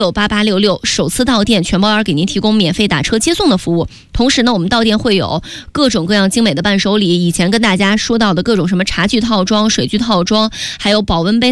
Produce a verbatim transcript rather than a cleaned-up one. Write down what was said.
有八八六六首次到店全包员给您提供免费打车接送的服务。同时呢，我们到店会有各种各样精美的伴手礼，以前跟大家说到的各种什么茶具套装、水具套装，还有保温杯